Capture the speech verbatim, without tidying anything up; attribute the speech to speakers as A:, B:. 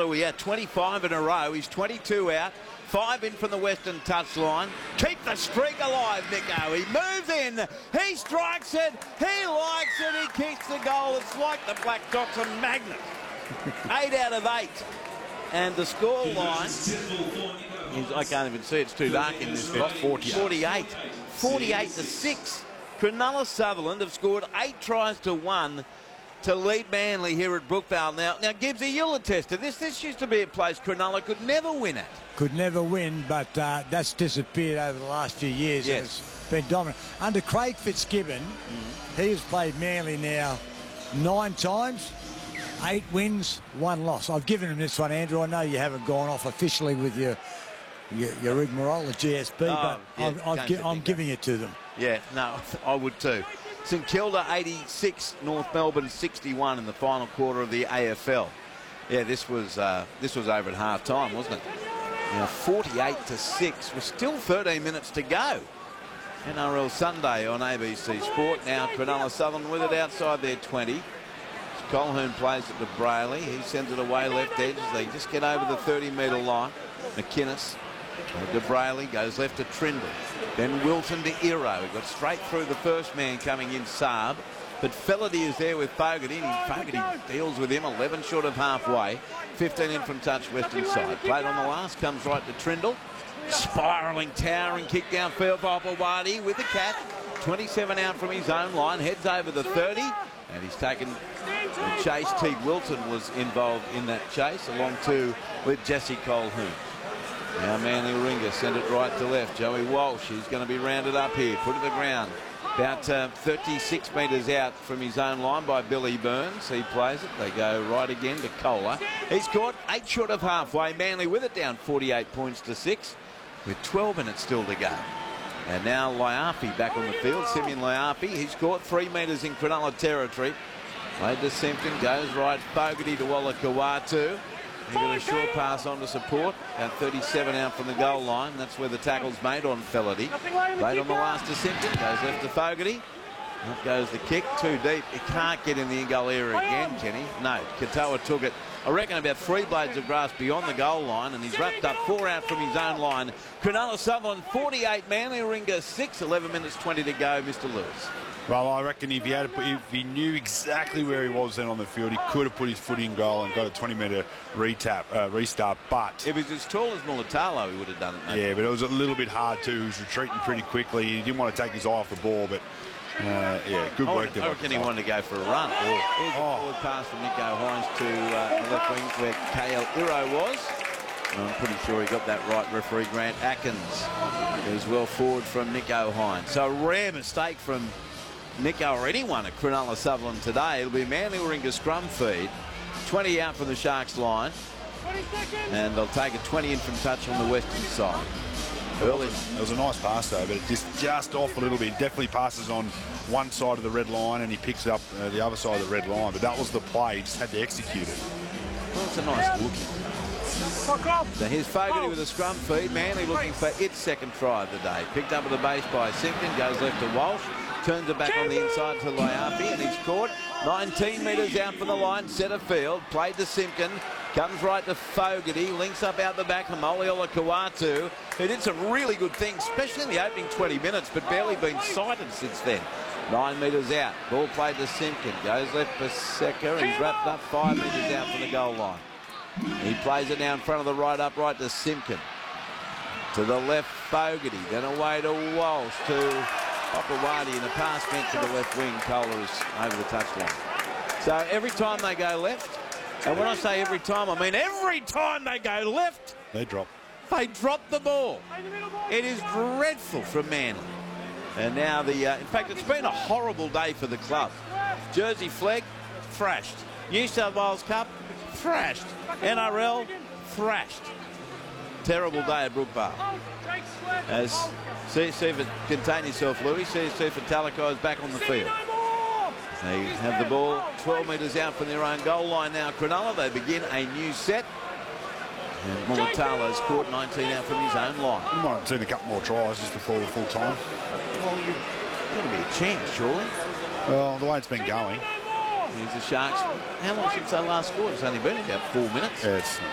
A: are we at? twenty-five in a row. He's twenty-two out. Five in from the western touchline. Keep the streak alive, Nico. He moves in. He strikes it. He likes it. He kicks the goal. It's like the Black Dots a magnet. Eight out of eight. And the score line is, I can't even see, it's too dark in this spot. forty-eight. forty-eight to six. Cronulla Sutherland have scored eight tries to one to lead Manly here at Brookvale. Now, now Gibbsy, you'll attest to this. This used to be a place Cronulla could never win at.
B: Could never win, but uh, that's disappeared over the last few years.
A: Yes.
B: It's been dominant. Under Craig Fitzgibbon, mm. he has played Manly now nine times. Eight wins, one loss. I've given him this one, Andrew. I know you haven't gone off officially with your your, your rigmarole, the G S B,
A: oh,
B: but
A: yeah,
B: I'm, I'm, gi I'm giving it to them.
A: Yeah, no, I would too. St Kilda eighty-six, North Melbourne sixty-one in the final quarter of the A F L. Yeah, this was uh, this was over at half time, wasn't it? Now forty-eight to six. With still thirteen minutes to go. N R L Sunday on A B C Sport. Now Cronulla Southern with it outside their twenty. Colquhoun plays it to Brayley. He sends it away left edge. They just get over the thirty metre line. McInnes to Brayley, goes left to Trindle. Then Wilson to Iro. He got straight through the first man coming in, Saab. But Felady is there with Fogarty. And Fogarty deals with him, eleven short of halfway. fifteen in from touch, western side. Played on the last, comes right to Trindle. Spiralling, towering kick downfield for Opawati with the catch. twenty-seven out from his own line, heads over the thirty. And he's taken the chase. Teague Wilson was involved in that chase, along to with Jesse Colquhoun. Now Manly Warringah send it right to left. Joey Walsh, he's going to be rounded up here, put to the ground. About uh, thirty-six metres out from his own line by Billy Burns. He plays it. They go right again to Kohler. He's caught eight short of halfway. Manly with it down forty-eight points to six with twelve minutes still to go. And now Liapi back on the field. Simeon Liapi, he's caught three metres in Cronulla territory. Played to Simpson, goes right. Fogarty to Walla Kawatu. He got a short pass on to support. About thirty-seven out from the goal line. That's where the tackle's made on Felady. Played on the last to Simpson, goes left to Fogarty. Up goes the kick, too deep. He can't get in the in-goal area again, Kenny. No, Katoa took it, I reckon, about three blades of grass beyond the goal line, and he's wrapped up four out from his own line. Cronulla Sutherland forty-eight, Manly Warringah six, eleven minutes twenty to go, Mister Lewis.
C: Well, I reckon if he had, if he knew exactly where he was then on the field, he could have put his foot in goal and got a twenty metre retap, uh, restart. But
A: if he was as tall as Mulatalo, he would have done it. Maybe.
C: Yeah, but it was a little bit hard too. He was retreating pretty quickly. He didn't want to take his eye off the ball, but uh, yeah, good
A: I
C: work there.
A: I reckon he wanted to go for a run. Oh. Here's a
C: oh.
A: forward pass from Nico Hines to uh, the left wing where K L Iro was. I'm pretty sure he got that right. Referee Grant Atkins is well forward from Nico Hines. So a rare mistake from Nico or anyone at Cronulla Sutherland today. It'll be Manly Warringah scrum feed. twenty out from the Sharks line. And they'll take a twenty in from touch on the western side. Early.
C: It was a nice pass though, but it just just off a little bit. Definitely passes on one side of the red line and he picks up uh, the other side of the red line. But that was the play. He just had to execute it.
A: Well, it's a nice look. So here's Fogarty with a scrum feed. Manly looking for its second try of the day. Picked up at the base by Simpson. Goes left to Walsh. Turns it back on the inside to Liapi, and he's caught nineteen metres out from the line, centre field, played to Simpkin, comes right to Fogarty, links up out the back to Moliola Kawatu, who did some really good things, especially in the opening twenty minutes, but barely been sighted since then. Nine metres out, ball played to Simpkin, goes left for Secker, he's wrapped up five metres out from the goal line. He plays it now in front of the right upright to Simpkin. To the left, Fogarty, then away to Walsh, to Opawati, and the pass meant to the left wing. Kohler is over the touchline. So every time they go left, and when I say every time, I mean every time they go left,
C: they drop.
A: They drop the ball. It is dreadful from Manly. And now the, uh, in fact, it's been a horrible day for the club. Jersey Flegg, thrashed. New South Wales Cup, thrashed. N R L, thrashed. Terrible day at Brookvale. As see, see if it contain yourself, Louis. See, see if Talakai is back on the field. They have the ball twelve metres out from their own goal line now. Cronulla, they begin a new set. And Mulatalo's caught nineteen out from his own line.
C: You might have seen a couple more tries just before the full time.
A: Well, you've got to be a chance, surely.
C: Well, the way it's been going.
A: Here's the Sharks. How long since they last scored? It's only been about four minutes.
C: Yeah, it's